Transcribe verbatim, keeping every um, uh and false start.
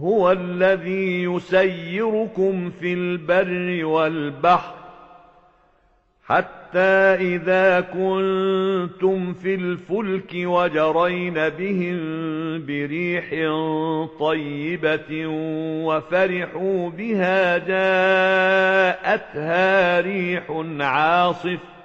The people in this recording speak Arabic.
هو الذي يسيركم في البر والبحر حتى إذا كنتم في الفلك وجرين بهم بريح طيبة وفرحوا بها جاءتها ريح عاصف